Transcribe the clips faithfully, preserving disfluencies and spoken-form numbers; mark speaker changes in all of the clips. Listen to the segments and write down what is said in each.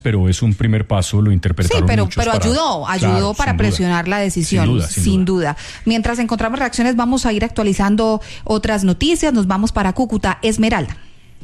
Speaker 1: pero es un primer paso, lo interpretaron
Speaker 2: Sí, pero,
Speaker 1: muchos
Speaker 2: pero
Speaker 1: para,
Speaker 2: ayudó, ayudó
Speaker 1: claro,
Speaker 2: para presionar
Speaker 1: duda.
Speaker 2: la decisión,
Speaker 1: sin duda. Sin,
Speaker 2: sin
Speaker 1: duda.
Speaker 2: duda. Mientras encontramos reacciones, vamos a ir actualizando otras noticias. Nos vamos para Cúcuta. Esmeralda.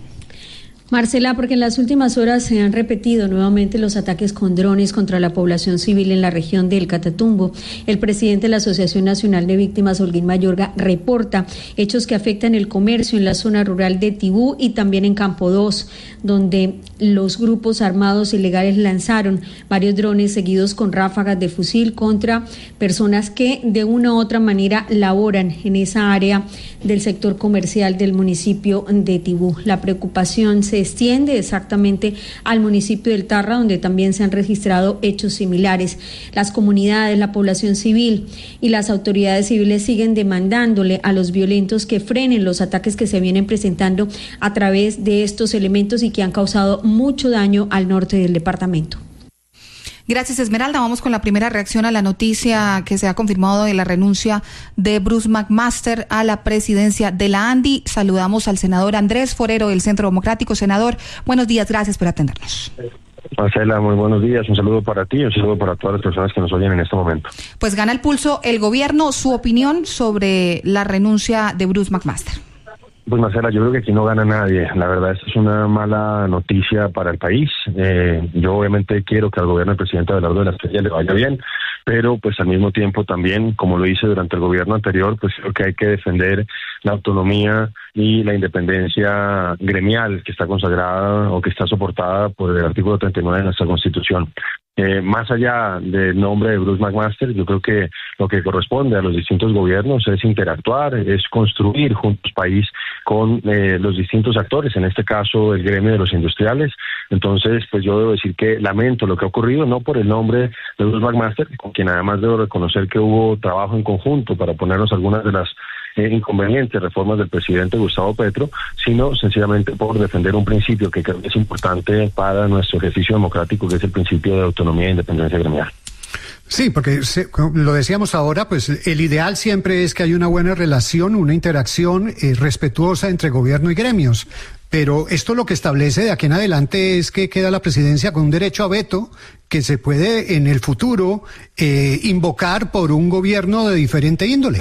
Speaker 3: Marcela, porque en las últimas horas se han repetido nuevamente los ataques con drones contra la población civil en la región del Catatumbo. El presidente de la Asociación Nacional de Víctimas, Holguín Mayorga, reporta hechos que afectan el comercio en la zona rural de Tibú y también en Campo dos, donde los grupos armados ilegales lanzaron varios drones seguidos con ráfagas de fusil contra personas que de una u otra manera laboran en esa área del sector comercial del municipio de Tibú. La preocupación se extiende exactamente al municipio del Tarra, donde también se han registrado hechos similares. Las comunidades, la población civil y las autoridades civiles siguen demandándole a los violentos que frenen los ataques que se vienen presentando a través de estos elementos y que han causado mucho daño al norte del departamento.
Speaker 2: Gracias, Esmeralda. Vamos con la primera reacción a la noticia que se ha confirmado de la renuncia de Bruce McMaster a la presidencia de la ANDI. Saludamos al senador Andrés Forero del Centro Democrático. Senador, buenos días, gracias por atendernos.
Speaker 4: Marcela, muy buenos días. Un saludo para ti y un saludo para todas las personas que nos oyen en este momento.
Speaker 2: Pues gana el pulso el gobierno. Su opinión sobre la renuncia de Bruce McMaster.
Speaker 4: Pues Marcela, yo creo que aquí no gana nadie. La verdad, esta es una mala noticia para el país. Eh, yo obviamente quiero que al gobierno del presidente Abelardo de la Espriella le vaya bien, pero pues al mismo tiempo también, como lo hice durante el gobierno anterior, pues creo que hay que defender la autonomía y la independencia gremial que está consagrada o que está soportada por el artículo treinta y nueve de nuestra Constitución. Eh, más allá del nombre de Bruce McMaster, yo creo que lo que corresponde a los distintos gobiernos es interactuar, es construir juntos país con eh, los distintos actores, en este caso el gremio de los industriales. Entonces, pues yo debo decir que lamento lo que ha ocurrido, no por el nombre de Bruce McMaster, con quien además debo reconocer que hubo trabajo en conjunto para ponernos algunas de las Eh, inconvenientes reformas del presidente Gustavo Petro, sino sencillamente por defender un principio que creo que es importante para nuestro ejercicio democrático, que es el principio de autonomía e independencia gremial.
Speaker 5: Sí, porque se, lo decíamos ahora, pues el ideal siempre es que haya una buena relación, una interacción eh, respetuosa entre gobierno y gremios. Pero esto lo que establece de aquí en adelante es que queda la presidencia con un derecho a veto que se puede en el futuro eh, invocar por un gobierno de diferente índole.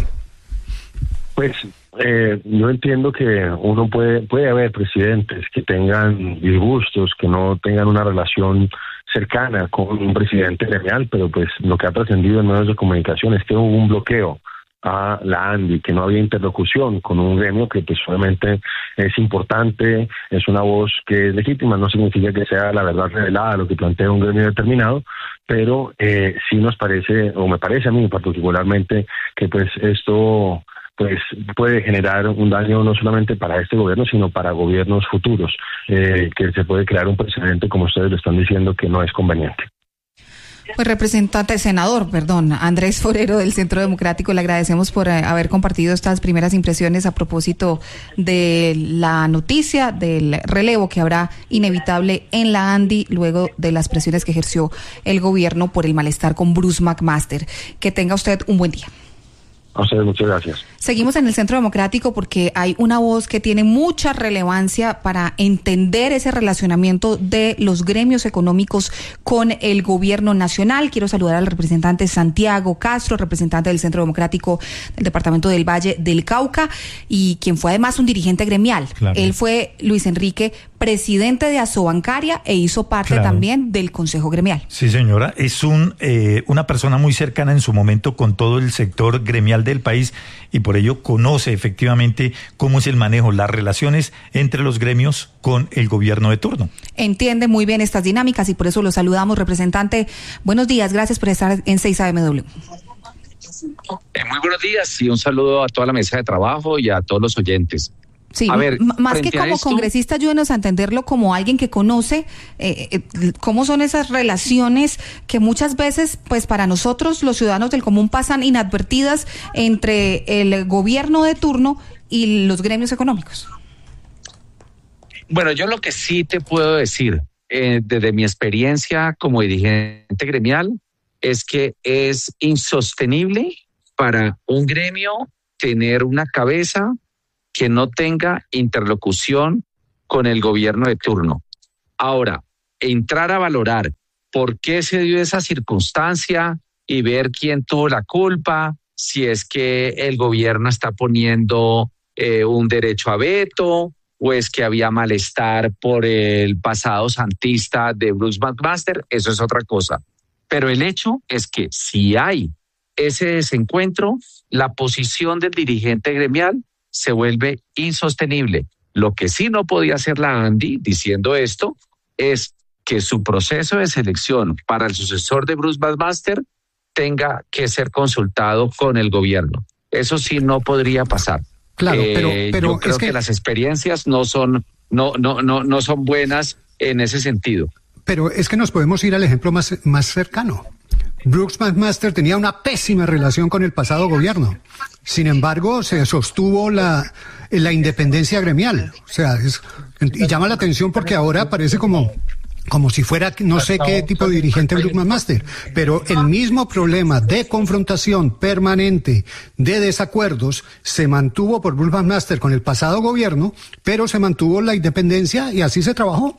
Speaker 4: Pues eh, yo entiendo que uno puede puede haber presidentes que tengan disgustos, que no tengan una relación cercana con un presidente gremial, pero pues lo que ha trascendido en medios de comunicación es que hubo un bloqueo a la ANDI, que no había interlocución con un gremio que pues obviamente es importante, es una voz que es legítima, no significa que sea la verdad revelada lo que plantea un gremio determinado, pero eh, sí nos parece, o me parece a mí particularmente, que pues esto pues puede generar un daño no solamente para este gobierno, sino para gobiernos futuros, eh, que se puede crear un precedente, como ustedes lo están diciendo, que no es conveniente.
Speaker 2: Pues representante, senador, perdón, Andrés Forero del Centro Democrático, le agradecemos por eh, haber compartido estas primeras impresiones a propósito de la noticia del relevo que habrá inevitable en la ANDI luego de las presiones que ejerció el gobierno por el malestar con Bruce McMaster. Que tenga usted un buen día.
Speaker 4: A ustedes, muchas gracias.
Speaker 2: Seguimos en el Centro Democrático porque hay una voz que tiene mucha relevancia para entender ese relacionamiento de los gremios económicos con el gobierno nacional. Quiero saludar al representante Santiago Castro, representante del Centro Democrático del Departamento del Valle del Cauca y quien fue además un dirigente gremial. Claro. Él fue, Luis Enrique, presidente de Asobancaria e hizo parte claro. también del Consejo Gremial.
Speaker 6: Sí, señora, es un eh, una persona muy cercana en su momento con todo el sector gremial del país y por ello conoce efectivamente cómo es el manejo, las relaciones entre los gremios con el gobierno de turno.
Speaker 2: Entiende muy bien estas dinámicas y por eso lo saludamos, representante. Buenos días, gracias por estar en seis A M W.
Speaker 7: Eh, muy buenos días y un saludo a toda la mesa de trabajo y a todos los oyentes.
Speaker 2: Sí,
Speaker 7: a ver,
Speaker 2: más que como esto, congresista, ayúdenos a entenderlo como alguien que conoce eh, eh, cómo son esas relaciones que muchas veces, pues para nosotros, los ciudadanos del común, pasan inadvertidas entre el gobierno de turno y los gremios económicos.
Speaker 7: Bueno, yo lo que sí te puedo decir, eh, desde mi experiencia como dirigente gremial, es que es insostenible para un gremio tener una cabeza que no tenga interlocución con el gobierno de turno. Ahora, entrar a valorar por qué se dio esa circunstancia y ver quién tuvo la culpa, si es que el gobierno está poniendo eh, un derecho a veto o es que había malestar por el pasado santista de Bruce McMaster, eso es otra cosa. Pero el hecho es que si hay ese desencuentro, la posición del dirigente gremial se vuelve insostenible. Lo que sí no podía hacer la ANDI diciendo esto es que su proceso de selección para el sucesor de Bruce McMaster tenga que ser consultado con el gobierno. Eso sí no podría pasar.
Speaker 5: Claro,
Speaker 7: eh,
Speaker 5: pero, pero
Speaker 7: yo creo
Speaker 5: es que...
Speaker 7: que las experiencias no son, no, no, no, no son buenas en ese sentido.
Speaker 5: Pero es que nos podemos ir al ejemplo más, más cercano. Bruce McMaster tenía una pésima relación con el pasado gobierno. Sin embargo, se sostuvo la, la independencia gremial. O sea, es, y llama la atención porque ahora parece como... como si fuera no sé qué tipo de dirigente Bruce McMaster, pero el mismo problema de confrontación permanente, de desacuerdos, se mantuvo por Bruce McMaster con el pasado gobierno, pero se mantuvo la independencia y así se trabajó.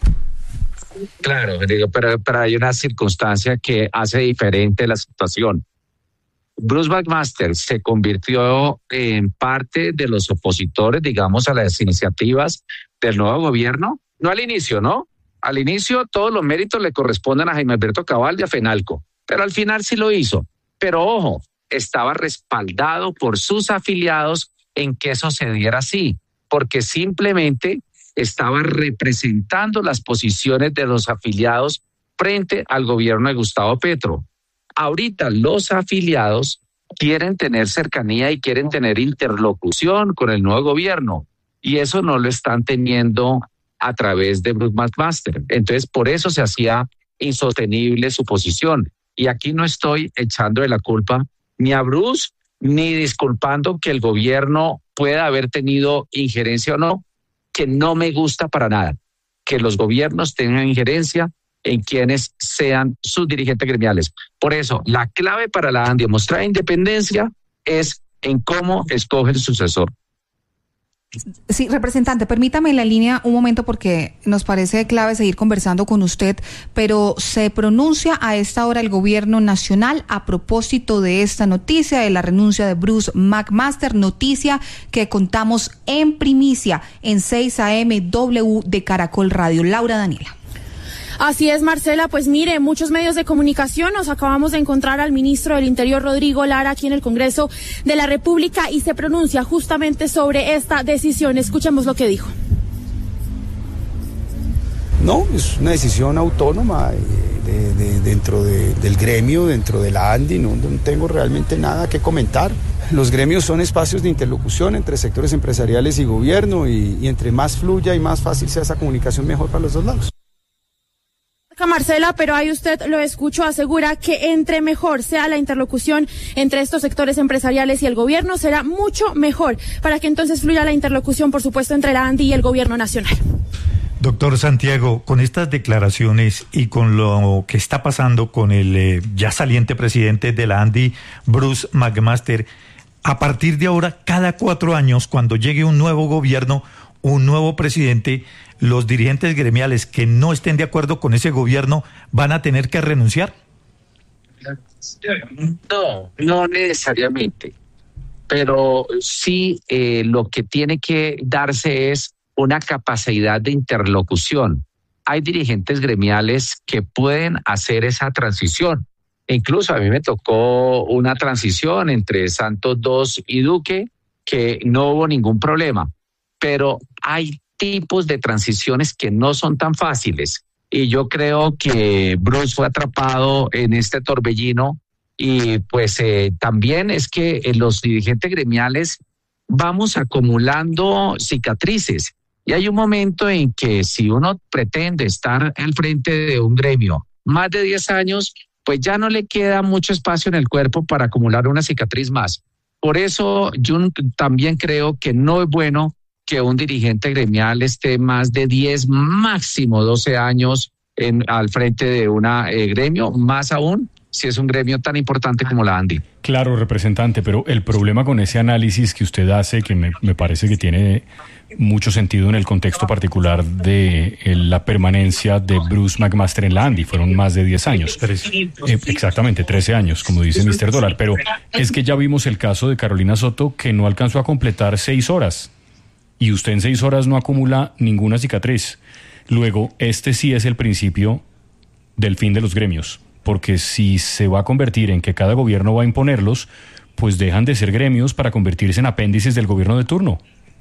Speaker 7: Claro, digo, pero, pero hay una circunstancia que hace diferente la situación. Bruce McMaster se convirtió en parte de los opositores, digamos, a las iniciativas del nuevo gobierno, no al inicio, ¿no? Al inicio todos los méritos le corresponden a Jaime Alberto Cabal y a FENALCO, pero al final sí lo hizo. Pero ojo, estaba respaldado por sus afiliados en que eso se diera así, porque simplemente estaba representando las posiciones de los afiliados frente al gobierno de Gustavo Petro. Ahorita los afiliados quieren tener cercanía y quieren tener interlocución con el nuevo gobierno, y eso no lo están teniendo a través de Bruce McMaster. Entonces, por eso se hacía insostenible su posición. Y aquí no estoy echando de la culpa ni a Bruce, ni disculpando que el gobierno pueda haber tenido injerencia o no, que no me gusta para nada. Que los gobiernos tengan injerencia en quienes sean sus dirigentes gremiales. Por eso, la clave para la ANDI mostrar independencia es en cómo escoge el sucesor.
Speaker 2: Sí, representante, permítame en la línea un momento porque nos parece clave seguir conversando con usted, pero se pronuncia a esta hora el gobierno nacional a propósito de esta noticia de la renuncia de Bruce McMaster, noticia que contamos en primicia en seis A M W de Caracol Radio. Laura Daniela.
Speaker 8: Así es, Marcela, pues mire, muchos medios de comunicación nos acabamos de encontrar al ministro del Interior, Rodrigo Lara, aquí en el Congreso de la República y se pronuncia justamente sobre esta decisión. Escuchemos lo que dijo.
Speaker 9: No, es una decisión autónoma de, de, dentro de, del gremio, dentro de la ANDI, no, no tengo realmente nada que comentar. Los gremios son espacios de interlocución entre sectores empresariales y gobierno y, y entre más fluya y más fácil sea esa comunicación, mejor para los dos lados.
Speaker 8: Marcela, pero ahí usted lo escuchó, asegura que entre mejor sea la interlocución entre estos sectores empresariales y el gobierno, será mucho mejor para que entonces fluya la interlocución, por supuesto, entre la ANDI y el gobierno nacional.
Speaker 6: Doctor Santiago, con estas declaraciones y con lo que está pasando con el eh, ya saliente presidente de la ANDI, Bruce McMaster, a partir de ahora, cada cuatro años, cuando llegue un nuevo gobierno, un nuevo presidente, los dirigentes gremiales que no estén de acuerdo con ese gobierno van a tener que renunciar.
Speaker 7: No, no necesariamente, pero sí eh, lo que tiene que darse es una capacidad de interlocución. Hay dirigentes gremiales que pueden hacer esa transición. Incluso a mí me tocó una transición entre Santos dos y Duque que no hubo ningún problema, pero hay tipos de transiciones que no son tan fáciles y yo creo que Bruce fue atrapado en este torbellino y pues eh, también es que eh, los dirigentes gremiales vamos acumulando cicatrices y hay un momento en que si uno pretende estar al frente de un gremio más de diez años, pues ya no le queda mucho espacio en el cuerpo para acumular una cicatriz más. Por eso yo también creo que no es bueno que un dirigente gremial esté más de diez, máximo doce años en, al frente de un eh, gremio, más aún si es un gremio tan importante como la ANDI.
Speaker 1: Claro, representante, pero el problema con ese análisis que usted hace, que me, me parece que tiene mucho sentido en el contexto particular de eh, la permanencia de Bruce McMaster en la ANDI, fueron más de diez años. Eh, exactamente, trece años, como dice mister Dólar, pero es que ya vimos el caso de Carolina Soto, que no alcanzó a completar seis horas, y usted en seis horas no acumula ninguna cicatriz. Luego, este sí es el principio del fin de los gremios, porque si se va a convertir en que cada gobierno va a imponerlos, pues dejan de ser gremios para convertirse en apéndices del gobierno de turno.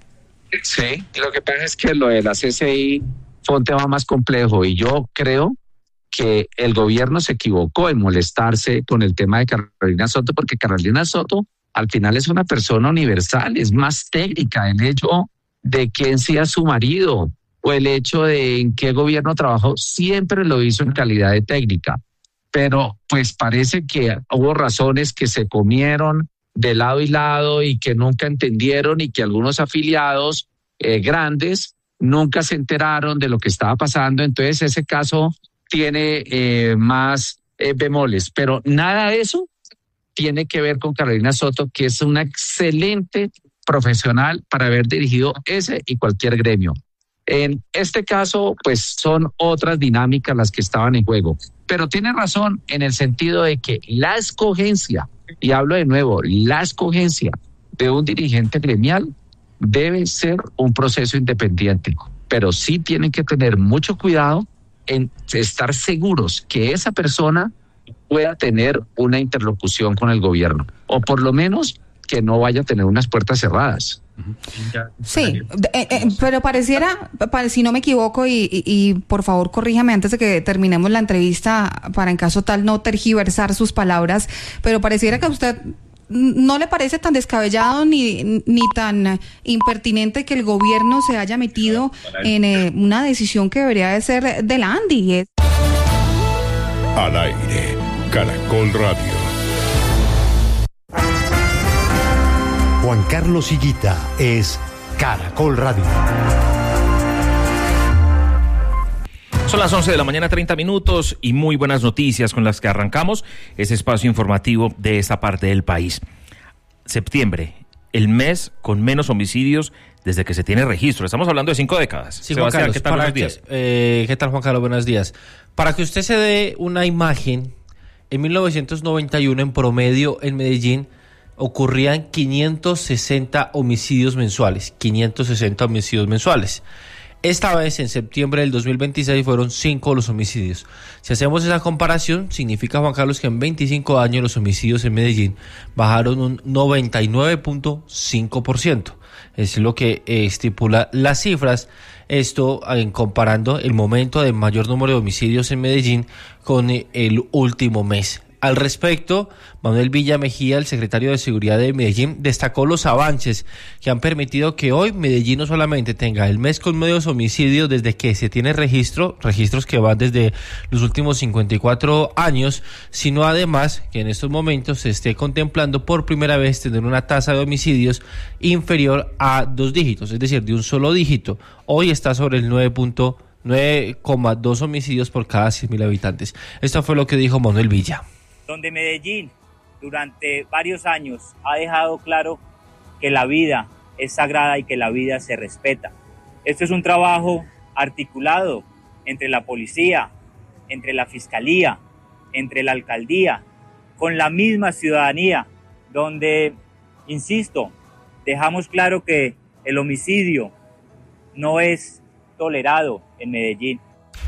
Speaker 7: Sí, lo que pasa es que lo de la C C I fue un tema más complejo y yo creo que el gobierno se equivocó en molestarse con el tema de Carolina Soto, porque Carolina Soto al final es una persona universal, es más técnica. El hecho de quién sea su marido o el hecho de en qué gobierno trabajó, siempre lo hizo en calidad de técnica. Pero pues parece que hubo razones que se comieron de lado y lado y que nunca entendieron, y que algunos afiliados eh, grandes nunca se enteraron de lo que estaba pasando. Entonces ese caso tiene eh, más eh, bemoles, pero nada de eso tiene que ver con Carolina Soto, que es una excelente profesional para haber dirigido ese y cualquier gremio. En este caso, pues son otras dinámicas las que estaban en juego. Pero tiene razón en el sentido de que la escogencia, y hablo de nuevo, la escogencia de un dirigente gremial debe ser un proceso independiente. Pero sí tienen que tener mucho cuidado en estar seguros que esa persona pueda tener una interlocución con el gobierno, o por lo menos que no vaya a tener unas puertas cerradas.
Speaker 2: Sí, eh, eh, pero pareciera, si no me equivoco, y, y, y por favor corríjame antes de que terminemos la entrevista para en caso tal no tergiversar sus palabras, pero pareciera que a usted no le parece tan descabellado ni, ni tan impertinente que el gobierno se haya metido en eh, una decisión que debería de ser de la ANDI.
Speaker 10: Al aire, Caracol Radio.
Speaker 11: Juan Carlos Higuita es Caracol Radio.
Speaker 12: Son las once de la mañana, treinta minutos, y muy buenas noticias con las que arrancamos ese espacio informativo de esta parte del país. Septiembre, el mes con menos homicidios desde que se tiene registro. Estamos hablando de cinco décadas.
Speaker 13: Sí, Juan Carlos, ¿qué tal? Buenos días. Que, eh, ¿Qué tal, Juan Carlos? Buenos días. Para que usted se dé una imagen, en mil novecientos noventa y uno en promedio en Medellín ocurrían quinientos sesenta homicidios mensuales, quinientos sesenta homicidios mensuales. Esta vez, en septiembre del dos mil veintiséis, fueron cinco los homicidios. Si hacemos esa comparación, significa, Juan Carlos, que en veinticinco años los homicidios en Medellín bajaron un noventa y nueve punto cinco por ciento. Es lo que eh, estipula las cifras. Esto en comparando el momento de mayor número de homicidios en Medellín con eh, el último mes. Al respecto, Manuel Villa Mejía, el secretario de Seguridad de Medellín, destacó los avances que han permitido que hoy Medellín no solamente tenga el mes con medios homicidios desde que se tiene registro, registros que van desde los últimos cincuenta y cuatro años, sino además que en estos momentos se esté contemplando por primera vez tener una tasa de homicidios inferior a dos dígitos, es decir, de un solo dígito. Hoy está sobre el nueve coma dos homicidios por cada cien mil habitantes. Esto fue lo que dijo Manuel Villa.
Speaker 14: Donde Medellín durante varios años ha dejado claro que la vida es sagrada y que la vida se respeta. Esto es un trabajo articulado entre la policía, entre la fiscalía, entre la alcaldía, con la misma ciudadanía, donde, insisto, dejamos claro que el homicidio no es tolerado en Medellín.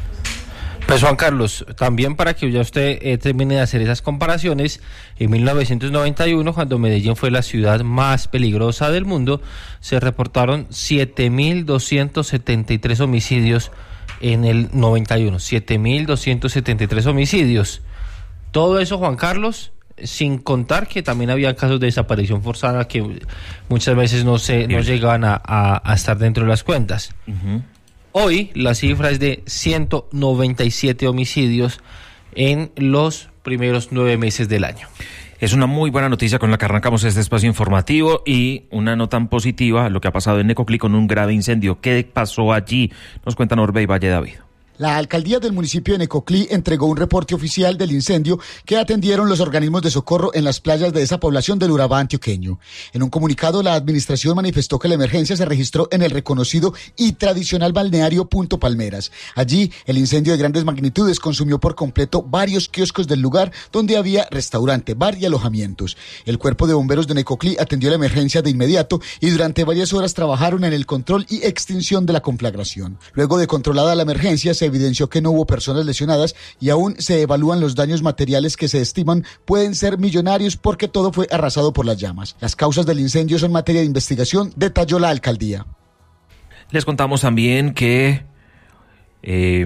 Speaker 13: Pues Juan Carlos, también para que ya usted eh, termine de hacer esas comparaciones, en mil novecientos noventa y uno, cuando Medellín fue la ciudad más peligrosa del mundo, se reportaron siete mil doscientos setenta y tres homicidios en el noventa y uno, siete mil doscientos setenta y tres homicidios. Todo eso, Juan Carlos, sin contar que también había casos de desaparición forzada que muchas veces no se no llegaban a, a, a estar dentro de las cuentas. Uh-huh. Hoy la cifra es de ciento noventa y siete homicidios en los primeros nueve meses del año.
Speaker 12: Es una muy buena noticia con la que arrancamos este espacio informativo, y una no tan positiva, lo que ha pasado en Necoclí con un grave incendio. ¿Qué pasó allí? Nos cuenta Norbey Valle David.
Speaker 15: La alcaldía del municipio de Necoclí entregó un reporte oficial del incendio que atendieron los organismos de socorro en las playas de esa población del Urabá antioqueño. En un comunicado, la administración manifestó que la emergencia se registró en el reconocido y tradicional balneario Punto Palmeras. Allí, el incendio de grandes magnitudes consumió por completo varios kioscos del lugar donde había restaurante, bar y alojamientos. El cuerpo de bomberos de Necoclí atendió la emergencia de inmediato y durante varias horas trabajaron en el control y extinción de la conflagración. Luego de controlada la emergencia, se evidenció que no hubo personas lesionadas y aún se evalúan los daños materiales que se estiman pueden ser millonarios porque todo fue arrasado por las llamas. Las causas del incendio son materia de investigación, detalló la alcaldía.
Speaker 12: Les contamos también que eh,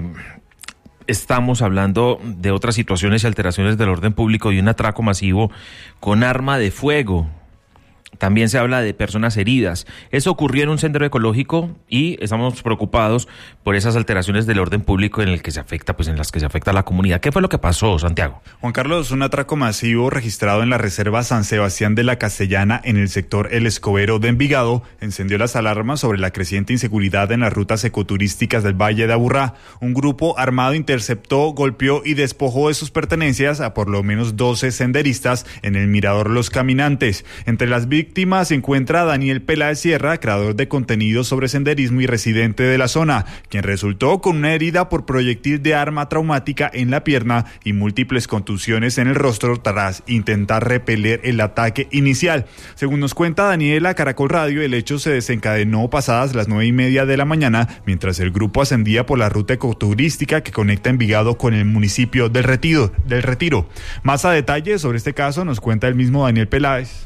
Speaker 12: estamos hablando de otras situaciones y alteraciones del orden público y un atraco masivo con arma de fuego. También se habla de personas heridas. Eso ocurrió en un sendero ecológico y estamos preocupados por esas alteraciones del orden público en el que se afecta, pues en las que se afecta a la comunidad. ¿Qué fue lo que pasó, Santiago?
Speaker 16: Juan Carlos, un atraco masivo registrado en la reserva San Sebastián de la Castellana en el sector El Escobero de Envigado encendió las alarmas sobre la creciente inseguridad en las rutas ecoturísticas del Valle de Aburrá. Un grupo armado interceptó, golpeó y despojó de sus pertenencias a por lo menos doce senderistas en el mirador Los Caminantes. Entre las víctimas víctima se encuentra Daniel Peláez Sierra, creador de contenido sobre senderismo y residente de la zona, quien resultó con una herida por proyectil de arma traumática en la pierna y múltiples contusiones en el rostro tras intentar repeler el ataque inicial. Según nos cuenta Daniela Caracol Radio, el hecho se desencadenó pasadas las nueve y media de la mañana, mientras el grupo ascendía por la ruta ecoturística que conecta Envigado con el municipio del Retiro. Del Retiro. Más a detalle sobre este caso nos cuenta el mismo Daniel Peláez.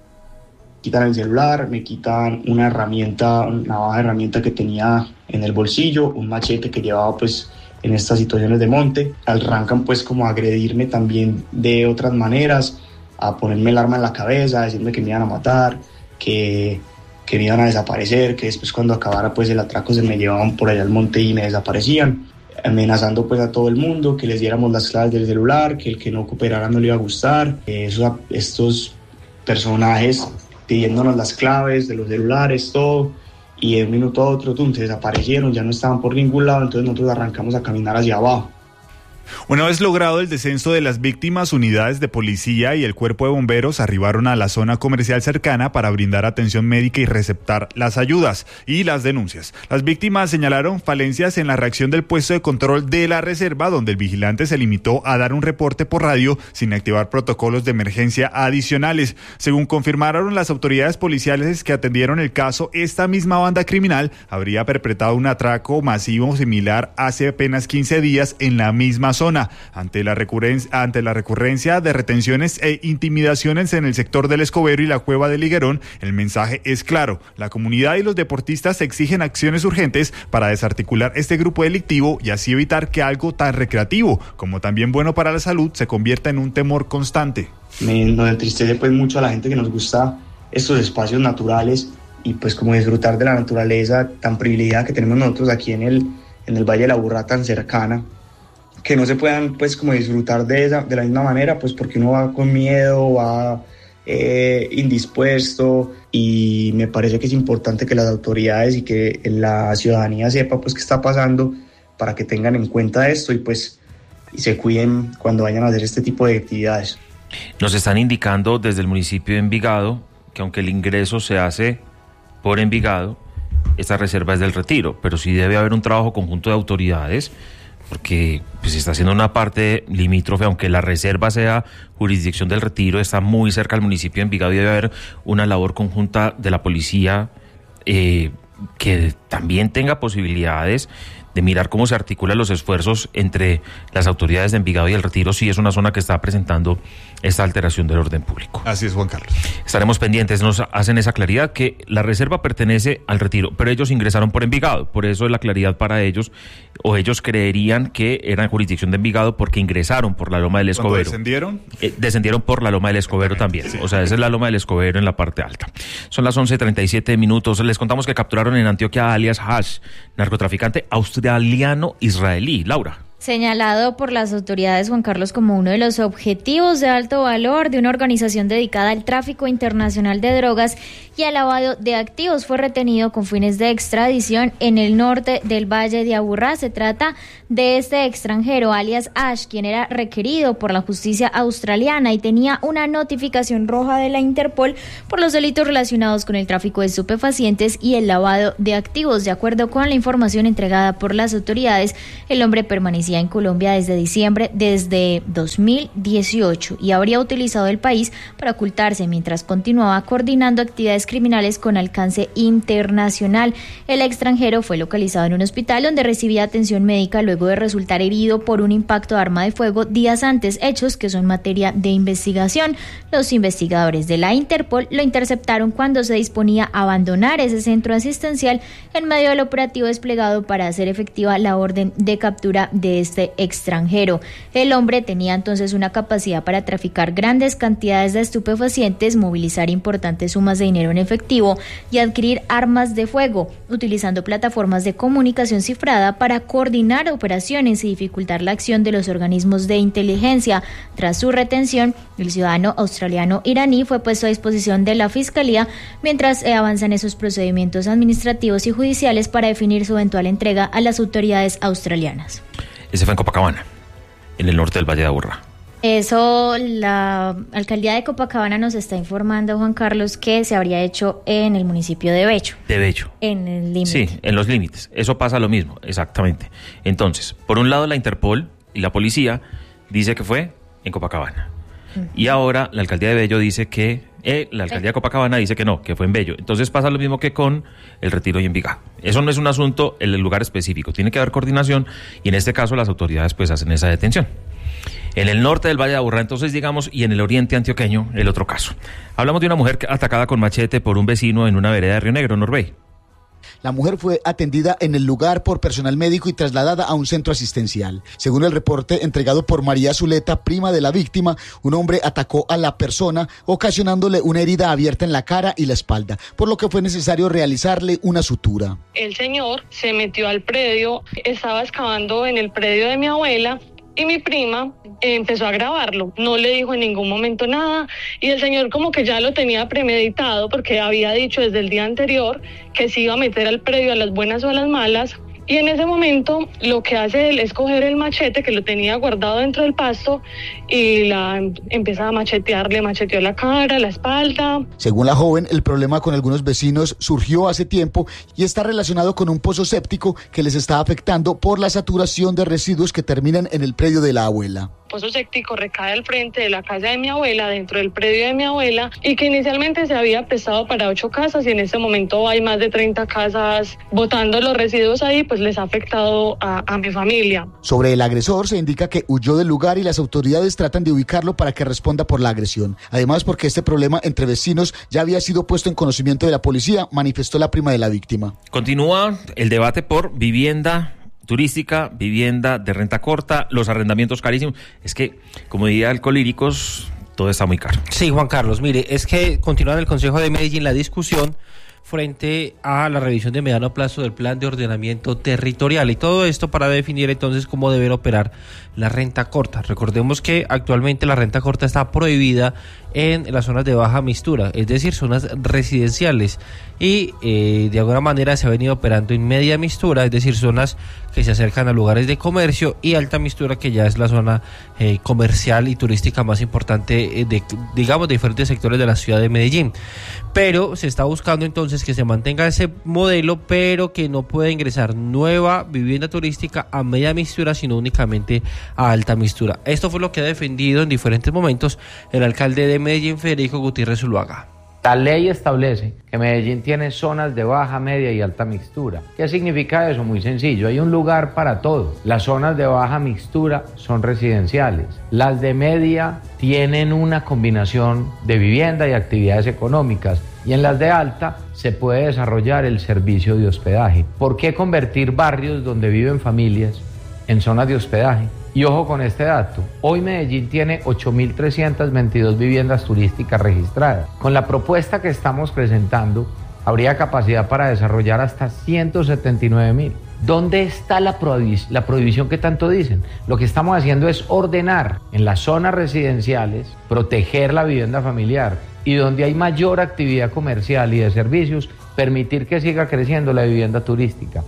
Speaker 17: Quitan el celular, me quitan una herramienta, una navaja herramienta que tenía en el bolsillo, un machete que llevaba pues en estas situaciones de monte. Arrancan pues como a agredirme también de otras maneras, a ponerme el arma en la cabeza, a decirme que me iban a matar, que, que me iban a desaparecer, que después cuando acabara pues el atraco se me llevaban por allá al monte y me desaparecían, amenazando pues a todo el mundo, que les diéramos las claves del celular, que el que no cooperara no le iba a gustar. Eso, estos personajes pidiéndonos las claves de los celulares, todo, y de un minuto a otro tum, se desaparecieron, ya no estaban por ningún lado, entonces nosotros arrancamos a caminar hacia abajo.
Speaker 16: Una vez logrado el descenso de las víctimas, unidades de policía y el cuerpo de bomberos arribaron a la zona comercial cercana para brindar atención médica y receptar las ayudas y las denuncias. Las víctimas señalaron falencias en la reacción del puesto de control de la reserva, donde el vigilante se limitó a dar un reporte por radio sin activar protocolos de emergencia adicionales. Según confirmaron las autoridades policiales que atendieron el caso, esta misma banda criminal habría perpetrado un atraco masivo similar hace apenas quince días en la misma zona. Ante la recurrencia, ante la recurrencia de retenciones e intimidaciones en el sector del Escobero y la Cueva del Higuerón, el mensaje es claro: la comunidad y los deportistas exigen acciones urgentes para desarticular este grupo delictivo y así evitar que algo tan recreativo como también bueno para la salud se convierta en un temor constante.
Speaker 17: Me nos entristece pues mucho a la gente que nos gusta estos espacios naturales y pues como disfrutar de la naturaleza tan privilegiada que tenemos nosotros aquí en el, en el Valle de la Aburrá tan cercana, que no se puedan pues como disfrutar de esa de la misma manera, pues porque uno va con miedo, va eh, indispuesto, y me parece que es importante que las autoridades y que la ciudadanía sepa pues qué está pasando para que tengan en cuenta esto y pues y se cuiden cuando vayan a hacer este tipo de actividades.
Speaker 12: Nos están indicando desde el municipio de Envigado que aunque el ingreso se hace por Envigado, esta reserva es del Retiro, pero sí debe haber un trabajo conjunto de autoridades, porque pues está haciendo una parte limítrofe, aunque la reserva sea jurisdicción del Retiro, está muy cerca al municipio de Envigado y debe haber una labor conjunta de la policía eh, que también tenga posibilidades de mirar cómo se articulan los esfuerzos entre las autoridades de Envigado y el Retiro, si es una zona que está presentando esta alteración del orden público.
Speaker 16: Así es, Juan Carlos.
Speaker 12: Estaremos pendientes, nos hacen esa claridad que la reserva pertenece al Retiro, pero ellos ingresaron por Envigado, por eso es la claridad para ellos, o ellos creerían que eran jurisdicción de Envigado porque ingresaron por la Loma del Escobero.
Speaker 16: ¿Cuándo descendieron?
Speaker 12: Eh, descendieron por la Loma del Escobero también, sí. O sea, esa es la Loma del Escobero en la parte alta. Son las once treinta y siete minutos, les contamos que capturaron en Antioquia a alias Hash, narcotraficante australiano israelí. Laura.
Speaker 18: Señalado por las autoridades, Juan Carlos, como uno de los objetivos de alto valor de una organización dedicada al tráfico internacional de drogas y al lavado de activos, fue retenido con fines de extradición en el norte del Valle de Aburrá. Se trata de este extranjero, alias Ash, quien era requerido por la justicia australiana y tenía una notificación roja de la Interpol por los delitos relacionados con el tráfico de estupefacientes y el lavado de activos. De acuerdo con la información entregada por las autoridades, el hombre permanecía en Colombia desde diciembre desde dos mil dieciocho y habría utilizado el país para ocultarse mientras continuaba coordinando actividades criminales con alcance internacional. El extranjero fue localizado en un hospital donde recibía atención médica luego de resultar herido por un impacto de arma de fuego días antes, hechos que son materia de investigación. Los investigadores de la Interpol lo interceptaron cuando se disponía a abandonar ese centro asistencial en medio del operativo desplegado para hacer efectiva la orden de captura de este extranjero. El hombre tenía entonces una capacidad para traficar grandes cantidades de estupefacientes, movilizar importantes sumas de dinero en efectivo y adquirir armas de fuego, utilizando plataformas de comunicación cifrada para coordinar operaciones y dificultar la acción de los organismos de inteligencia. Tras su retención, el ciudadano australiano iraní fue puesto a disposición de la Fiscalía mientras eh, avanzan esos procedimientos administrativos y judiciales para definir su eventual entrega a las autoridades australianas.
Speaker 12: Ese fue en Copacabana, en el norte del Valle de Aburrá.
Speaker 18: Eso, la alcaldía de Copacabana nos está informando, Juan Carlos, que se habría hecho en el municipio de Bello.
Speaker 12: De Bello.
Speaker 18: En el límite.
Speaker 12: Sí, en los límites. Eso pasa lo mismo, exactamente. Entonces, por un lado la Interpol y la policía dice que fue en Copacabana. Uh-huh. Y ahora la alcaldía de Bello dice que, eh, la alcaldía de Copacabana dice que no, que fue en Bello. Entonces pasa lo mismo que con el Retiro y Envigado. Eso no es un asunto en el lugar específico, tiene que haber coordinación y en este caso las autoridades pues hacen esa detención. En el norte del Valle de Aburrá, entonces, digamos, y en el oriente antioqueño, el otro caso. Hablamos de una mujer atacada con machete por un vecino en una vereda de Río Negro, Norbey.
Speaker 15: La mujer fue atendida en el lugar por personal médico y trasladada a un centro asistencial. Según el reporte entregado por María Zuleta, prima de la víctima, un hombre atacó a la persona, ocasionándole una herida abierta en la cara y la espalda, por lo que fue necesario realizarle una sutura.
Speaker 19: El señor se metió al predio, estaba excavando en el predio de mi abuela, y mi prima empezó a grabarlo, no le dijo en ningún momento nada y el señor como que ya lo tenía premeditado porque había dicho desde el día anterior que se iba a meter al predio a las buenas o a las malas. Y en ese momento lo que hace él es coger el machete que lo tenía guardado dentro del pasto y la empieza a machetear, le macheteó la cara, la espalda.
Speaker 15: Según la joven, el problema con algunos vecinos surgió hace tiempo y está relacionado con un pozo séptico que les está afectando por la saturación de residuos que terminan en el predio de la abuela.
Speaker 19: El pozo séptico recae al frente de la casa de mi abuela, dentro del predio de mi abuela, y que inicialmente se había prestado para ocho casas y en este momento hay más de treinta casas botando los residuos ahí, pues les ha afectado a, a mi familia.
Speaker 15: Sobre el agresor se indica que huyó del lugar y las autoridades tratan de ubicarlo para que responda por la agresión. Además, porque este problema entre vecinos ya había sido puesto en conocimiento de la policía, manifestó la prima de la víctima.
Speaker 12: Continúa el debate por vivienda turística, vivienda de renta corta, los arrendamientos carísimos. Es que, como diría Alcolíricos, todo está muy caro.
Speaker 13: Sí, Juan Carlos, mire, es que continúa en el Consejo de Medellín la discusión frente a la revisión de mediano plazo del plan de ordenamiento territorial y todo esto para definir entonces cómo debe operar la renta corta. Recordemos que actualmente la renta corta está prohibida en las zonas de baja mistura, es decir, zonas residenciales y eh, de alguna manera se ha venido operando en media mistura, es decir, zonas que se acercan a lugares de comercio, y alta mistura, que ya es la zona eh, comercial y turística más importante eh, de, digamos, de diferentes sectores de la ciudad de Medellín. Pero se está buscando entonces que se mantenga ese modelo, pero que no pueda ingresar nueva vivienda turística a media mistura, sino únicamente a alta mistura. Esto fue lo que ha defendido en diferentes momentos el alcalde de Medellín, Federico Gutiérrez Zuluaga.
Speaker 20: La ley establece que Medellín tiene zonas de baja, media y alta mixtura. ¿Qué significa eso? Muy sencillo, hay un lugar para todo. Las zonas de baja mixtura son residenciales. Las de media tienen una combinación de vivienda y actividades económicas. Y en las de alta se puede desarrollar el servicio de hospedaje. ¿Por qué convertir barrios donde viven familias en zonas de hospedaje? Y ojo con este dato, hoy Medellín tiene ocho mil trescientas veintidós viviendas turísticas registradas. Con la propuesta que estamos presentando, habría capacidad para desarrollar hasta ciento setenta y nueve mil. ¿Dónde está la, prohibi- la prohibición que tanto dicen? Lo que estamos haciendo es ordenar en las zonas residenciales, proteger la vivienda familiar y donde hay mayor actividad comercial y de servicios, permitir que siga creciendo la vivienda turística.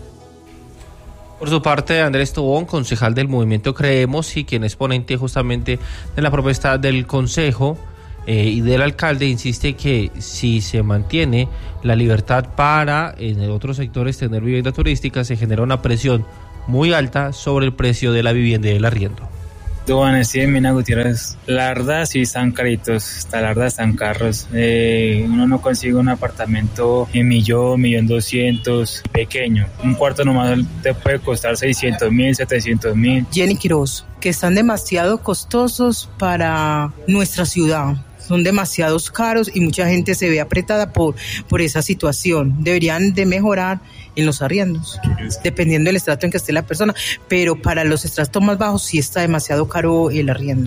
Speaker 13: Por su parte, Andrés Tobón, concejal del Movimiento Creemos y quien es ponente justamente de la propuesta del Consejo eh, y del alcalde, insiste que si se mantiene la libertad para en otros sectores tener vivienda turística, se genera una presión muy alta sobre el precio de la vivienda y del arriendo.
Speaker 21: Duan, sí, Mina Gutiérrez, la verdad sí están caritos, la verdad están caros. Eh, uno no consigue un apartamento en millón, millón doscientos, pequeño. Un cuarto nomás te puede costar seiscientos mil, setecientos mil.
Speaker 22: Jenny Quiroz, que están demasiado costosos para nuestra ciudad. Son demasiados caros y mucha gente se ve apretada por, por esa situación. Deberían de mejorar en los arriendos, dependiendo del estrato en que esté la persona, pero para los estratos más bajos sí está demasiado caro el arriendo.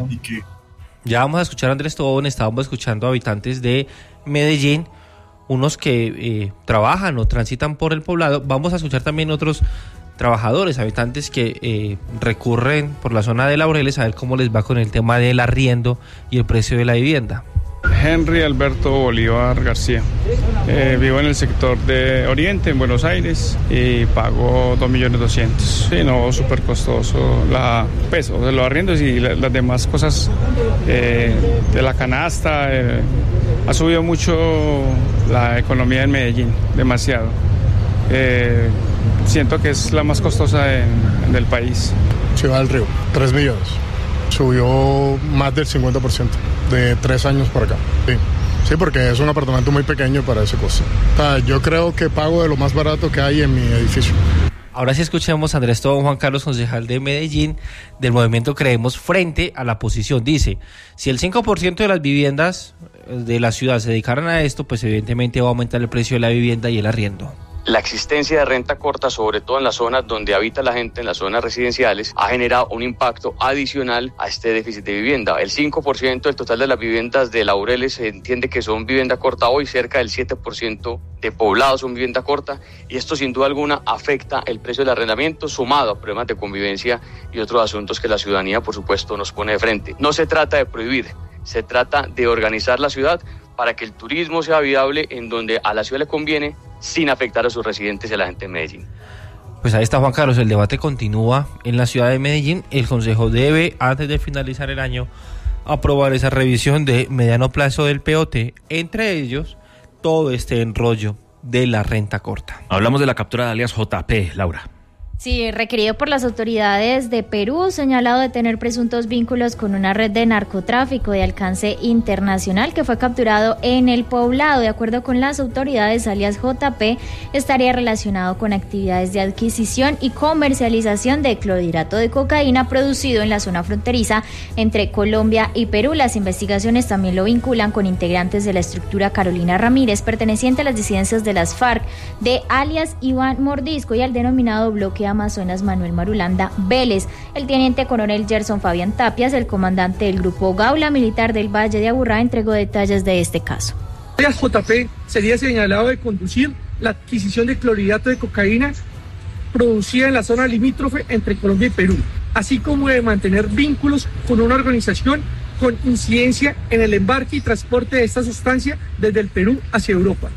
Speaker 13: Ya vamos a escuchar a Andrés Tobón, estábamos escuchando a habitantes de Medellín, unos que eh, trabajan o transitan por el poblado. Vamos a escuchar también otros trabajadores, habitantes que eh, recurren por la zona de Laureles a ver cómo les va con el tema del arriendo y el precio de la vivienda.
Speaker 23: Henry Alberto Bolívar García. Eh, vivo en el sector de Oriente, en Buenos Aires, y pago dos millones doscientos mil. Sí, no, súper costoso. La, pues, o sea, los arriendos y la, las demás cosas eh, de la canasta. Eh, ha subido mucho la economía en Medellín, demasiado. Eh, siento que es la más costosa en, en del país.
Speaker 24: Ciudad del Río, tres millones. Subió más del cincuenta por ciento de tres años por acá. Sí, sí, porque es un apartamento muy pequeño para ese costo. O sea, yo creo que pago de lo más barato que hay en mi edificio.
Speaker 13: Ahora sí escuchemos a Andrés Tobón, Juan Carlos, concejal de Medellín, del Movimiento Creemos, frente a la posición. Dice, si el cinco por ciento de las viviendas de la ciudad se dedicaran a esto, pues evidentemente va a aumentar el precio de la vivienda y el arriendo.
Speaker 25: La existencia de renta corta, sobre todo en las zonas donde habita la gente, en las zonas residenciales, ha generado un impacto adicional a este déficit de vivienda. El cinco por ciento del total de las viviendas de Laureles se entiende que son vivienda corta hoy, cerca del siete por ciento de poblados son vivienda corta, y esto sin duda alguna afecta el precio del arrendamiento, sumado a problemas de convivencia y otros asuntos que la ciudadanía, por supuesto, nos pone de frente. No se trata de prohibir, se trata de organizar la ciudad para que el turismo sea viable en donde a la ciudad le conviene, sin afectar a sus residentes y a la gente de Medellín.
Speaker 13: Pues ahí está, Juan Carlos, el debate continúa en la ciudad de Medellín. El Consejo debe, antes de finalizar el año, aprobar esa revisión de mediano plazo del P O T, entre ellos todo este enrollo de la renta corta.
Speaker 12: Hablamos de la captura de alias J P, Laura.
Speaker 18: Sí, requerido por las autoridades de Perú, señalado de tener presuntos vínculos con una red de narcotráfico de alcance internacional que fue capturado en el Poblado. De acuerdo con las autoridades, alias J P estaría relacionado con actividades de adquisición y comercialización de clorhidrato de cocaína producido en la zona fronteriza entre Colombia y Perú. Las investigaciones también lo vinculan con integrantes de la estructura Carolina Ramírez, perteneciente a las disidencias de las FARC, de alias Iván Mordisco, y al denominado bloque Amazonas Manuel Marulanda Vélez. El teniente coronel Gerson Fabián Tapias, el comandante del grupo Gaula Militar del Valle de Aburrá, entregó detalles de este caso.
Speaker 26: Alias J P sería señalado de conducir la adquisición de clorhidrato de cocaína producida en la zona limítrofe entre Colombia y Perú, así como de mantener vínculos con una organización con incidencia en el embarque y transporte de esta sustancia desde el Perú hacia Europa.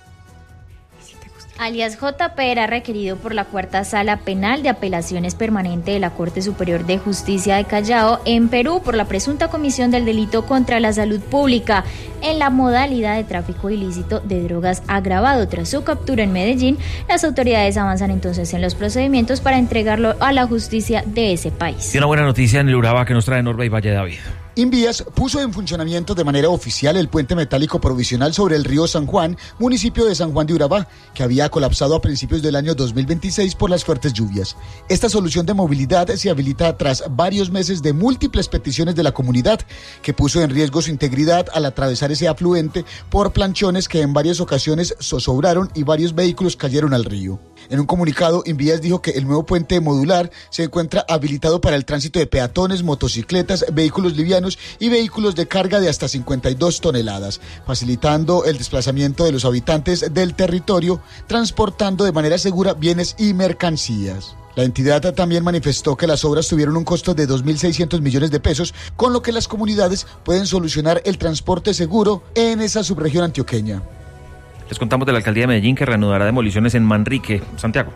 Speaker 18: Alias J P era requerido por la Cuarta Sala Penal de Apelaciones Permanente de la Corte Superior de Justicia de Callao en Perú por la presunta comisión del delito contra la salud pública en la modalidad de tráfico ilícito de drogas agravado. Tras su captura en Medellín, las autoridades avanzan entonces en los procedimientos para entregarlo a la justicia de ese país.
Speaker 12: Y una buena noticia en el Urabá que nos trae Norba y Valle David.
Speaker 15: Invías puso en funcionamiento de manera oficial el puente metálico provisional sobre el río San Juan, municipio de San Juan de Urabá, que había colapsado a principios del año dos mil veintiséis por las fuertes lluvias. Esta solución de movilidad se habilita tras varios meses de múltiples peticiones de la comunidad, que puso en riesgo su integridad al atravesar pasar ese afluente por planchones que en varias ocasiones zozobraron y varios vehículos cayeron al río. En un comunicado, Invías dijo que el nuevo puente modular se encuentra habilitado para el tránsito de peatones, motocicletas, vehículos livianos y vehículos de carga de hasta cincuenta y dos toneladas, facilitando el desplazamiento de los habitantes del territorio, transportando de manera segura bienes y mercancías. La entidad también manifestó que las obras tuvieron un costo de dos mil seiscientos millones de pesos, con lo que las comunidades pueden solucionar el transporte seguro en esa subregión antioqueña.
Speaker 12: Les contamos de la Alcaldía de Medellín que reanudará demoliciones en Manrique, Santiago.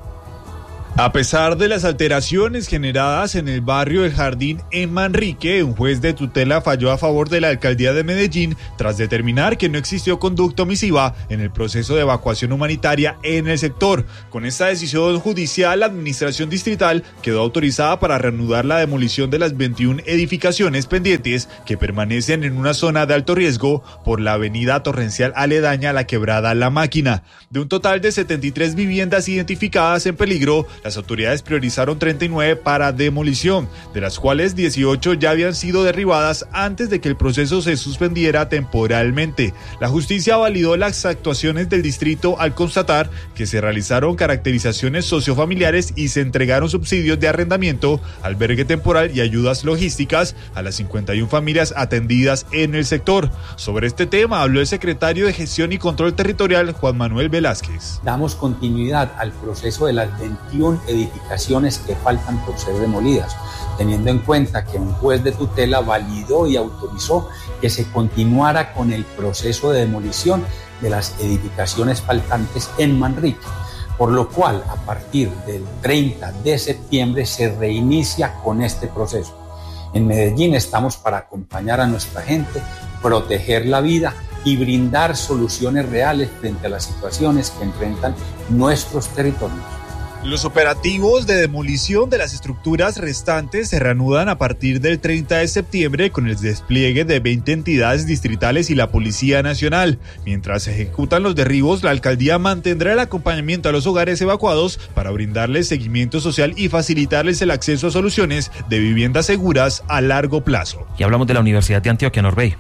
Speaker 16: A pesar de las alteraciones generadas en el barrio El Jardín en Manrique, un juez de tutela falló a favor de la Alcaldía de Medellín tras determinar que no existió conducta omisiva en el proceso de evacuación humanitaria en el sector. Con esta decisión judicial, la administración distrital quedó autorizada para reanudar la demolición de las veintiuna edificaciones pendientes que permanecen en una zona de alto riesgo por la avenida torrencial aledaña a la quebrada La Máquina. De un total de setenta y tres viviendas identificadas en peligro, las autoridades priorizaron treinta y nueve para demolición, de las cuales dieciocho ya habían sido derribadas antes de que el proceso se suspendiera temporalmente. La justicia validó las actuaciones del distrito al constatar que se realizaron caracterizaciones sociofamiliares y se entregaron subsidios de arrendamiento, albergue temporal y ayudas logísticas a las cincuenta y una familias atendidas en el sector. Sobre este tema habló el secretario de Gestión y Control Territorial, Juan Manuel Velázquez.
Speaker 3: Damos continuidad al proceso de las veintiuna edificaciones que faltan por ser demolidas, teniendo en cuenta que un juez de tutela validó y autorizó que se continuara con el proceso de demolición de las edificaciones faltantes en Manrique, por lo cual a partir del treinta de septiembre se reinicia con este proceso. En Medellín estamos para acompañar a nuestra gente, proteger la vida y brindar soluciones reales frente a las situaciones que enfrentan nuestros territorios.
Speaker 16: Los operativos de demolición de las estructuras restantes se reanudan a partir del treinta de septiembre con el despliegue de veinte entidades distritales y la Policía Nacional. Mientras se ejecutan los derribos, la alcaldía mantendrá el acompañamiento a los hogares evacuados para brindarles seguimiento social y facilitarles el acceso a soluciones de viviendas seguras a largo plazo.
Speaker 12: Y hablamos de la Universidad de Antioquia, Norbey.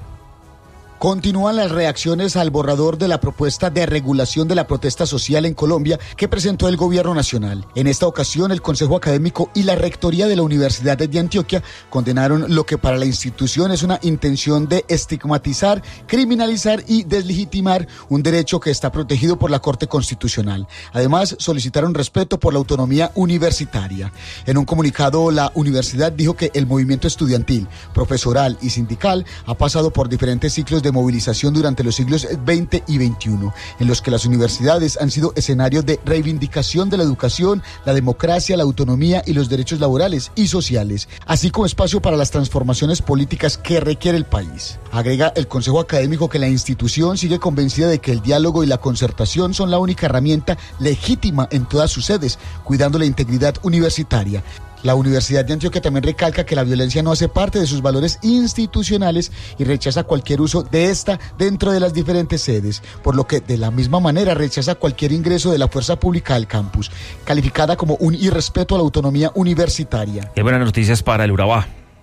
Speaker 15: Continúan las reacciones al borrador de la propuesta de regulación de la protesta social en Colombia que presentó el gobierno nacional. En esta ocasión, el Consejo Académico y la Rectoría de la Universidad de Antioquia condenaron lo que para la institución es una intención de estigmatizar, criminalizar y deslegitimar un derecho que está protegido por la Corte Constitucional. Además, solicitaron respeto por la autonomía universitaria. En un comunicado, la universidad dijo que el movimiento estudiantil, profesoral y sindical ha pasado por diferentes ciclos de de movilización durante los siglos veinte y veintiuno, en los que las universidades han sido escenario de reivindicación de la educación, la democracia, la autonomía y los derechos laborales y sociales, así como espacio para las transformaciones políticas que requiere el país. Agrega el Consejo Académico que la institución sigue convencida de que el diálogo y la concertación son la única herramienta legítima en todas sus sedes, cuidando la integridad universitaria. La Universidad de Antioquia también recalca que la violencia no hace parte de sus valores institucionales y rechaza cualquier uso de esta dentro de las diferentes sedes, por lo que de la misma manera rechaza cualquier ingreso de la fuerza pública al campus, calificada como un irrespeto a la autonomía universitaria.
Speaker 12: Qué buenas noticias para el Urabá.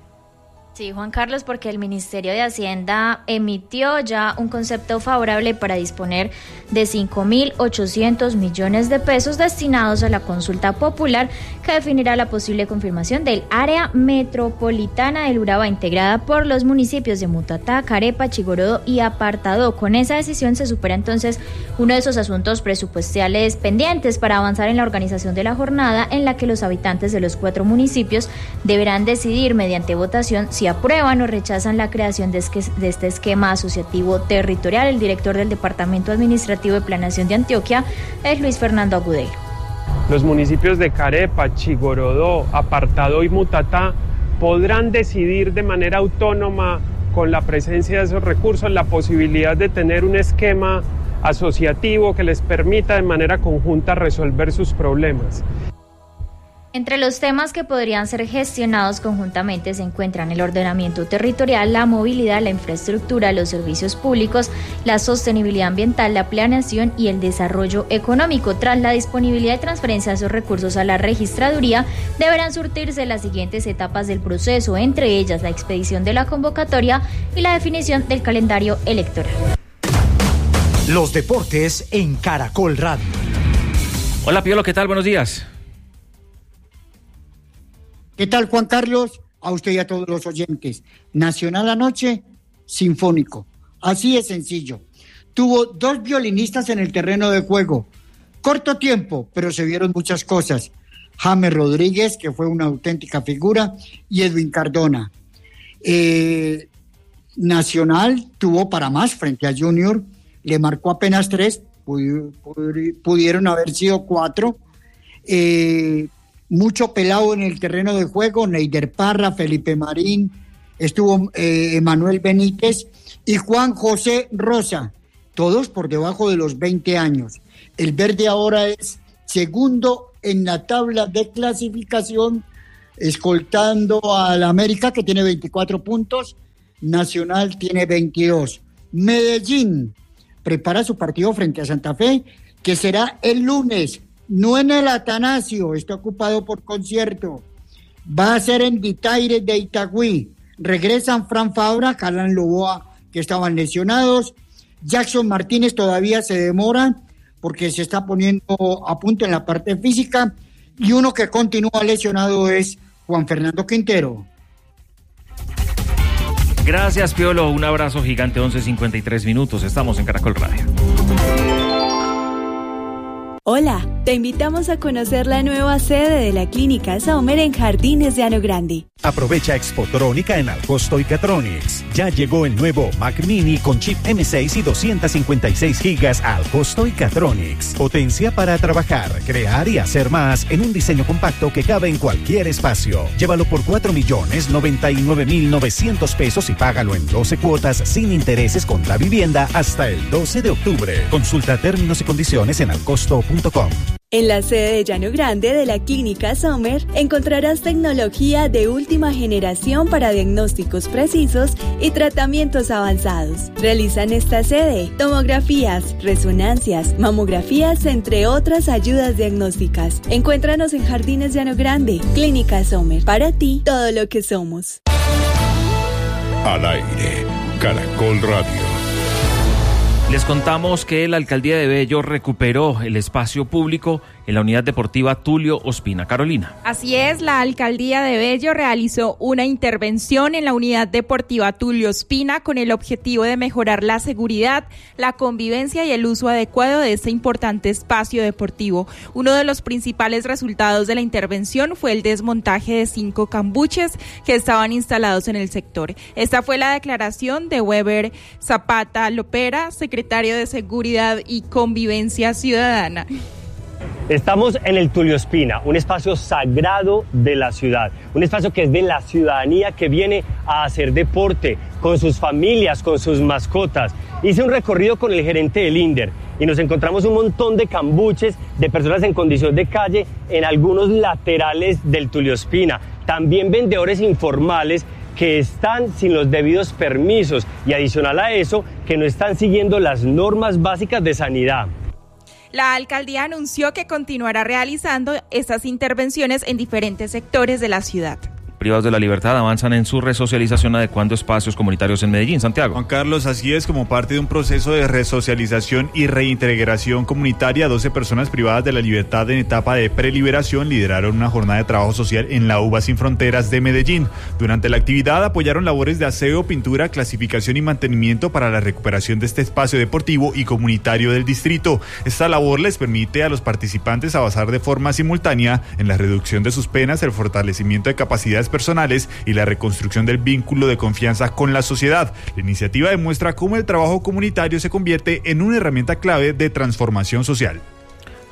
Speaker 18: Sí, Juan Carlos, porque el Ministerio de Hacienda emitió ya un concepto favorable para disponer de cinco mil ochocientos millones de pesos destinados a la consulta popular que definirá la posible confirmación del área metropolitana del Urabá, integrada por los municipios de Mutatá, Carepa, Chigorodo y Apartadó. Con esa decisión se supera entonces uno de esos asuntos presupuestales pendientes para avanzar en la organización de la jornada, en la que los habitantes de los cuatro municipios deberán decidir mediante votación si aprueban o rechazan la creación de, esque, de este esquema asociativo territorial. El director del Departamento Administrativo de Planeación de Antioquia es Luis Fernando Agudelo.
Speaker 4: Los municipios de Carepa, Chigorodó, Apartadó y Mutatá podrán decidir de manera autónoma, con la presencia de esos recursos, la posibilidad de tener un esquema asociativo que les permita de manera conjunta resolver sus problemas.
Speaker 18: Entre los temas que podrían ser gestionados conjuntamente se encuentran el ordenamiento territorial, la movilidad, la infraestructura, los servicios públicos, la sostenibilidad ambiental, la planeación y el desarrollo económico. Tras la disponibilidad y transferencia de esos recursos a la registraduría, deberán surtirse las siguientes etapas del proceso, entre ellas la expedición de la convocatoria y la definición del calendario electoral.
Speaker 11: Los deportes en Caracol Radio.
Speaker 12: Hola Piolo, ¿qué tal? Buenos días.
Speaker 1: ¿Qué tal, Juan Carlos? A usted y a todos los oyentes. Nacional anoche, sinfónico. Así de sencillo. Tuvo dos violinistas en el terreno de juego. Corto tiempo, pero se vieron muchas cosas. James Rodríguez, que fue una auténtica figura, y Edwin Cardona. Eh, Nacional tuvo para más frente a Junior. Le marcó apenas tres. Pudi- pudi- pudieron haber sido cuatro. Eh... Mucho pelado en el terreno de juego, Neider Parra, Felipe Marín, estuvo eh, Emanuel Benítez y Juan José Rosa, todos por debajo de los veinte años. El verde ahora es segundo en la tabla de clasificación, escoltando al América, que tiene veinticuatro puntos, Nacional tiene veintidós. Medellín prepara su partido frente a Santa Fe, que será el lunes. No en el Atanasio, está ocupado por concierto. Va a ser en Ditaire de Itagüí. Regresan Fran Fabra, Calán Loboa, que estaban lesionados. Jackson Martínez todavía se demora porque se está poniendo a punto en la parte física. Y uno que continúa lesionado es Juan Fernando Quintero.
Speaker 12: Gracias, Piolo. Un abrazo gigante, once cincuenta y tres minutos. Estamos en Caracol Radio.
Speaker 5: Hola, te invitamos a conocer la nueva sede de la Clínica Sommer en Jardines de Llano Grande.
Speaker 6: Aprovecha Expotrónica en Alcosto y Catronics. Ya llegó el nuevo Mac Mini con chip eme seis y doscientos cincuenta y seis gigas a Alcosto y Catronics. Potencia para trabajar, crear y hacer más en un diseño compacto que cabe en cualquier espacio. Llévalo por cuatro millones noventa y nueve mil novecientos pesos y págalo en doce cuotas sin intereses con la vivienda hasta el doce de octubre. Consulta términos y condiciones en alcosto punto com.
Speaker 5: En la sede de Llano Grande de la Clínica Sommer encontrarás tecnología de última generación para diagnósticos precisos y tratamientos avanzados. Realizan esta sede tomografías, resonancias, mamografías, entre otras ayudas diagnósticas. Encuéntranos en Jardines de Llano Grande. Clínica Sommer, para ti todo lo que somos.
Speaker 10: Al aire, Caracol Radio.
Speaker 12: Les contamos que la Alcaldía de Bello recuperó el espacio público en la unidad deportiva Tulio Ospina. Carolina.
Speaker 7: Así es, la Alcaldía de Bello realizó una intervención en la unidad deportiva Tulio Ospina con el objetivo de mejorar la seguridad, la convivencia y el uso adecuado de este importante espacio deportivo. Uno de los principales resultados de la intervención fue el desmontaje de cinco cambuches que estaban instalados en el sector. Esta fue la declaración de Weber Zapata Lopera, secretario de Seguridad y Convivencia Ciudadana.
Speaker 8: Estamos en el Tulio Ospina, un espacio sagrado de la ciudad, un espacio que es de la ciudadanía que viene a hacer deporte con sus familias, con sus mascotas. Hice un recorrido con el gerente del INDER y nos encontramos un montón de cambuches de personas en condición de calle en algunos laterales del Tulio Ospina. También vendedores informales que están sin los debidos permisos y adicional a eso, que no están siguiendo las normas básicas de sanidad.
Speaker 7: La alcaldía anunció que continuará realizando estas intervenciones en diferentes sectores de la ciudad.
Speaker 12: Privados de la libertad avanzan en su resocialización adecuando espacios comunitarios en Medellín. Santiago.
Speaker 16: Juan Carlos, así es, como parte de un proceso de resocialización y reintegración comunitaria, doce personas privadas de la libertad en etapa de preliberación lideraron una jornada de trabajo social en la U B A Sin Fronteras de Medellín. Durante la actividad apoyaron labores de aseo, pintura, clasificación y mantenimiento para la recuperación de este espacio deportivo y comunitario del distrito. Esta labor les permite a los participantes avanzar de forma simultánea en la reducción de sus penas, el fortalecimiento de capacidades personales y la reconstrucción del vínculo de confianza con la sociedad. La iniciativa demuestra cómo el trabajo comunitario se convierte en una herramienta clave de transformación social.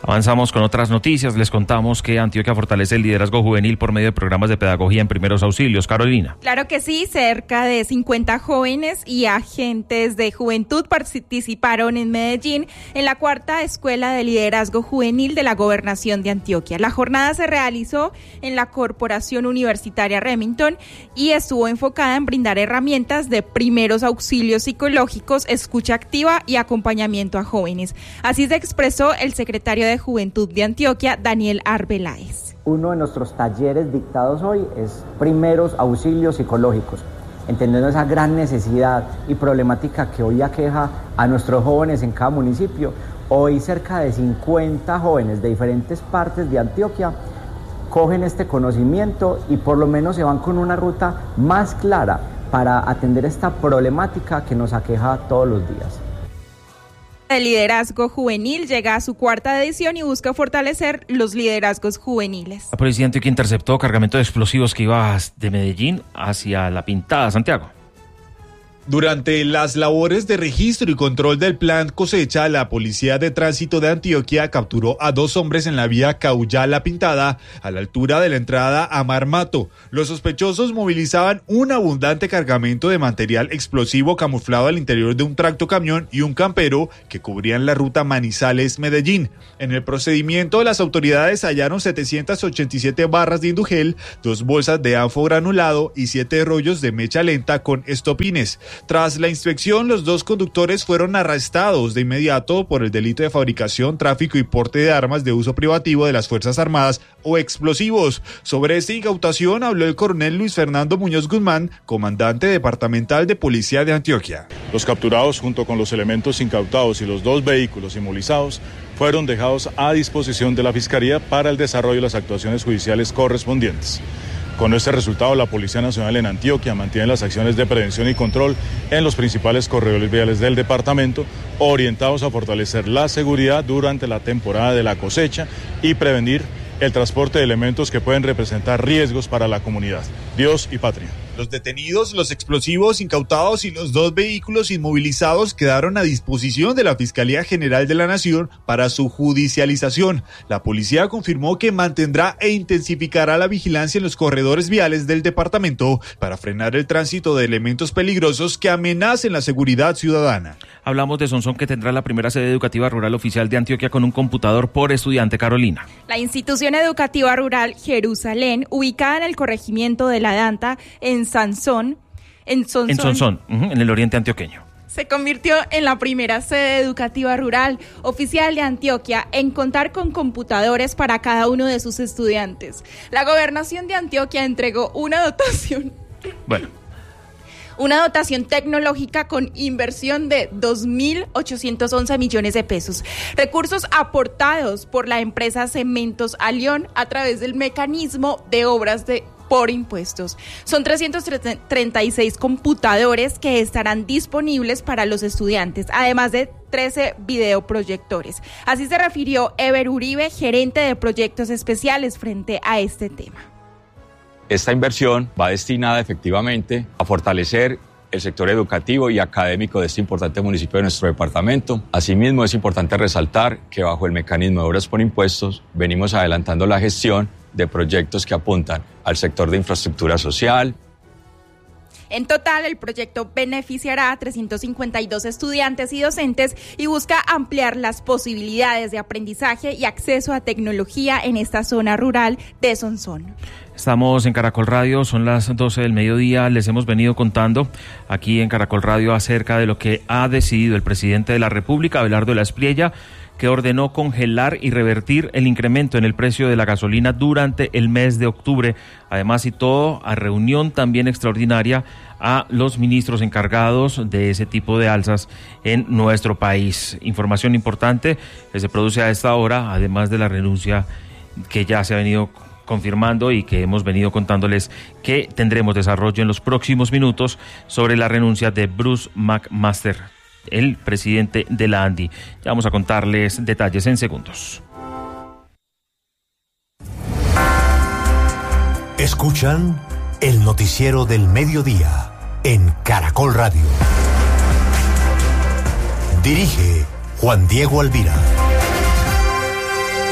Speaker 12: Avanzamos con otras noticias. Les contamos que Antioquia fortalece el liderazgo juvenil por medio de programas de pedagogía en primeros auxilios. Carolina.
Speaker 7: Claro que sí, cerca de cincuenta jóvenes y agentes de juventud participaron en Medellín en la cuarta Escuela de Liderazgo Juvenil de la Gobernación de Antioquia. La jornada se realizó en la Corporación Universitaria Remington y estuvo enfocada en brindar herramientas de primeros auxilios psicológicos, escucha activa y acompañamiento a jóvenes. Así se expresó el secretario de Juventud de Antioquia, Daniel Arbeláez.
Speaker 2: Uno de nuestros talleres dictados hoy es primeros auxilios psicológicos, entendiendo esa gran necesidad y problemática que hoy aqueja a nuestros jóvenes en cada municipio. Hoy cerca de cincuenta jóvenes de diferentes partes de Antioquia cogen este conocimiento y por lo menos se van con una ruta más clara para atender esta problemática que nos aqueja todos los días.
Speaker 7: El liderazgo juvenil llega a su cuarta edición y busca fortalecer los liderazgos juveniles.
Speaker 12: La policía de Antioquia interceptó cargamento de explosivos que iba de Medellín hacia La Pintada, Santiago.
Speaker 9: Durante las labores de registro y control del plan cosecha, la Policía de Tránsito de Antioquia capturó a dos hombres en la vía Caullá-La Pintada, a la altura de la entrada a Marmato. Los sospechosos movilizaban un abundante cargamento de material explosivo camuflado al interior de un tractocamión y un campero que cubrían la ruta Manizales-Medellín. En el procedimiento, las autoridades hallaron setecientas ochenta y siete barras de indugel, dos bolsas de anfo granulado y siete rollos de mecha lenta con estopines. Tras la inspección, los dos conductores fueron arrestados de inmediato por el delito de fabricación, tráfico y porte de armas de uso privativo de las Fuerzas Armadas o explosivos. Sobre esta incautación habló el coronel Luis Fernando Muñoz Guzmán, comandante departamental de Policía de Antioquia.
Speaker 14: Los capturados junto con los elementos incautados y los dos vehículos inmovilizados fueron dejados a disposición de la Fiscalía para el desarrollo de las actuaciones judiciales correspondientes. Con este resultado, la Policía Nacional en Antioquia mantiene las acciones de prevención y control en los principales corredores viales del departamento, orientados a fortalecer la seguridad durante la temporada de la cosecha y prevenir el transporte de elementos que pueden representar riesgos para la comunidad. Dios y patria.
Speaker 9: Los detenidos, los explosivos incautados y los dos vehículos inmovilizados quedaron a disposición de la Fiscalía General de la Nación para su judicialización. La policía confirmó que mantendrá e intensificará la vigilancia en los corredores viales del departamento para frenar el tránsito de elementos peligrosos que amenacen la seguridad ciudadana.
Speaker 12: Hablamos de Sonsón, que tendrá la primera sede educativa rural oficial de Antioquia con un computador por estudiante. Carolina.
Speaker 7: La institución educativa rural Jerusalén, ubicada en el corregimiento de La Danta, en Sansón, en Sonsón,
Speaker 12: en Sonsón, uh-huh, en el oriente antioqueño,
Speaker 7: se convirtió en la primera sede educativa rural oficial de Antioquia en contar con computadores para cada uno de sus estudiantes. La gobernación de Antioquia entregó una dotación.
Speaker 12: Bueno.
Speaker 7: Una dotación tecnológica con inversión de dos mil ochocientos once millones de pesos. Recursos aportados por la empresa Cementos Alión a través del mecanismo de obras de por impuestos. Son trescientos treinta y seis computadores que estarán disponibles para los estudiantes, además de trece videoproyectores. Así se refirió Ever Uribe, gerente de proyectos especiales, frente a este tema.
Speaker 17: Esta inversión va destinada efectivamente a fortalecer el sector educativo y académico de este importante municipio de nuestro departamento. Asimismo, es importante resaltar que bajo el mecanismo de obras por impuestos venimos adelantando la gestión de proyectos que apuntan al sector de infraestructura social.
Speaker 7: En total, el proyecto beneficiará a trescientos cincuenta y dos estudiantes y docentes y busca ampliar las posibilidades de aprendizaje y acceso a tecnología en esta zona rural de Sonsón.
Speaker 12: Estamos en Caracol Radio, son las doce del mediodía, les hemos venido contando aquí en Caracol Radio acerca de lo que ha decidido el presidente de la República, Abelardo de la Espriella, que ordenó congelar y revertir el incremento en el precio de la gasolina durante el mes de octubre. Además, citó a reunión también extraordinaria a los ministros encargados de ese tipo de alzas en nuestro país. Información importante que se produce a esta hora, además de la renuncia que ya se ha venido confirmando y que hemos venido contándoles que tendremos desarrollo en los próximos minutos sobre la renuncia de Bruce McMaster, el presidente de la ANDI. Ya vamos a contarles detalles en segundos.
Speaker 11: Escuchan el noticiero del mediodía en Caracol Radio. Dirige Juan Diego Alvira.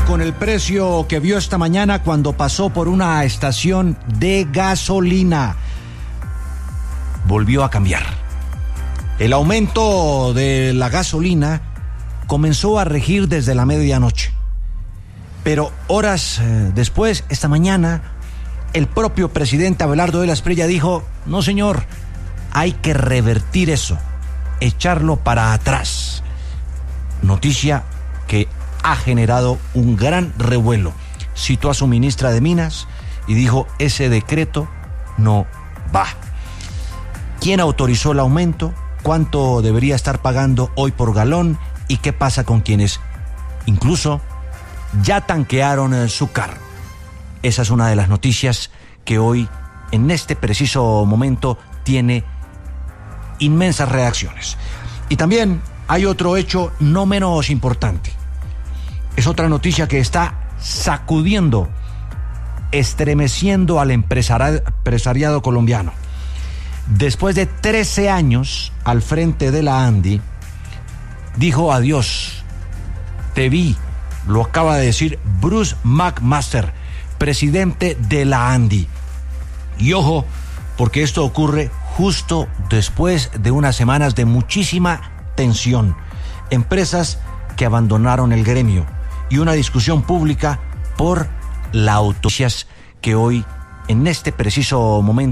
Speaker 19: con el precio que vio esta mañana cuando pasó por una estación de gasolina. Volvió a cambiar. El aumento de la gasolina comenzó a regir desde la medianoche. Pero horas eh, después, esta mañana, el propio presidente Abelardo de la Espriella dijo: no señor, hay que revertir eso, echarlo para atrás. Noticia que ha generado un gran revuelo. Citó a su ministra de Minas y dijo: ese decreto no va. ¿Quién autorizó el aumento? ¿Cuánto debería estar pagando hoy por galón? ¿Y qué pasa con quienes incluso ya tanquearon su carro? Esa es una de las noticias que hoy, en este preciso momento, tiene inmensas reacciones. Y también hay otro hecho no menos importante. Es otra noticia que está sacudiendo, estremeciendo al empresariado colombiano. Después de trece años al frente de la ANDI, dijo adiós. Te vi, lo acaba de decir Bruce McMaster, presidente de la ANDI. Y ojo, porque esto ocurre justo después de unas semanas de muchísima tensión. Empresas que abandonaron el gremio y una discusión pública por la autonomía que hoy, en este preciso momento,